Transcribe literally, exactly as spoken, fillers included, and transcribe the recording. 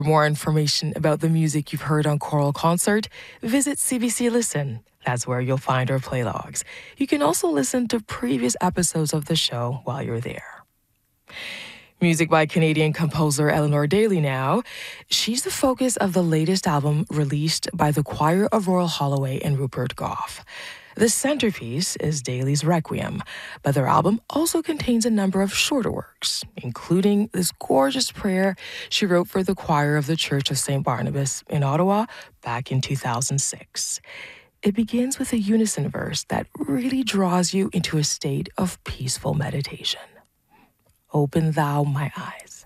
For more information about the music you've heard on Choral Concert, visit C B C Listen. That's where you'll find our playlogs. You can also listen to previous episodes of the show while you're there. Music by Canadian composer Eleanor Daly now. She's the focus of the latest album released by the Choir of Royal Holloway and Rupert Gough. The centerpiece is Daly's Requiem, but their album also contains a number of shorter works, including this gorgeous prayer she wrote for the choir of the Church of Saint Barnabas in Ottawa back in two thousand six. It begins with a unison verse that really draws you into a state of peaceful meditation. Open thou my eyes.